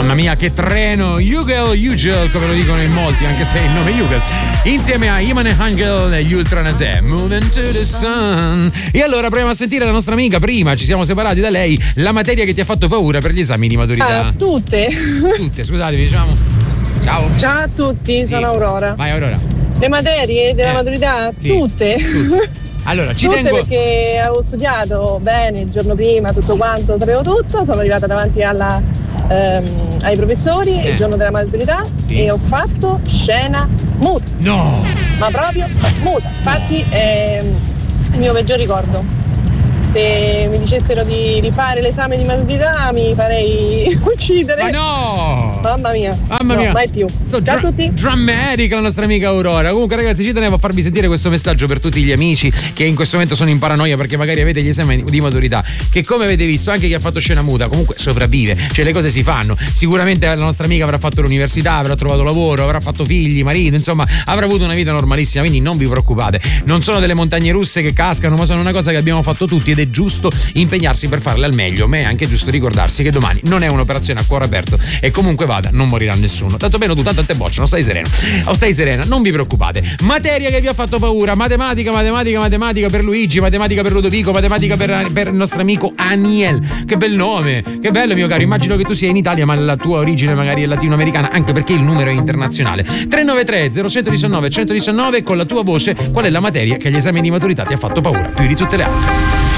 Mamma mia, che treno! Ugel, come lo dicono in molti, anche se il nome è Ugel. Insieme a Iman e Angel negli Ultranate, Moving to the Sun. E allora proviamo a sentire la nostra amica. Prima ci siamo separati da lei. La materia che ti ha fatto paura per gli esami di maturità. Tutte, scusatevi, diciamo. Ciao a tutti, sono Aurora. Vai Aurora. Le materie della maturità? Sì, tutte. Allora, ci tutte tengo perché avevo studiato bene il giorno prima, tutto quanto, sapevo tutto, sono arrivata davanti ai professori il giorno della maturità e ho fatto scena muta. No! Ma proprio muta. Infatti è il mio peggior ricordo. Se mi dicessero di rifare l'esame di maturità mi farei uccidere. Ma no! Mamma mia. Mamma mia. Mai più. Ciao a tutti. Drammatica la nostra amica Aurora. Comunque ragazzi, ci tenevo a farvi sentire questo messaggio per tutti gli amici che in questo momento sono in paranoia perché magari avete gli esami di maturità, che come avete visto anche chi ha fatto scena muta comunque sopravvive, cioè le cose si fanno. Sicuramente la nostra amica avrà fatto l'università, avrà trovato lavoro, avrà fatto figli, marito, insomma avrà avuto una vita normalissima, quindi non vi preoccupate, non sono delle montagne russe che cascano, ma sono una cosa che abbiamo fatto tutti ed è giusto impegnarsi per farle al meglio, ma è anche giusto ricordarsi che domani non è un'operazione a cuore aperto e comunque vada non morirà nessuno. Tanto bene tu, tanto a te bocciano, stai serena, non vi preoccupate. Materia che vi ha fatto paura: matematica per Luigi, matematica per Ludovico, matematica per il nostro amico Aniel. Che bel nome, che bello mio caro, immagino che tu sia in Italia ma la tua origine magari è latinoamericana, anche perché il numero è internazionale. 393 0119 119 con la tua voce qual è la materia che agli esami di maturità ti ha fatto paura più di tutte le altre.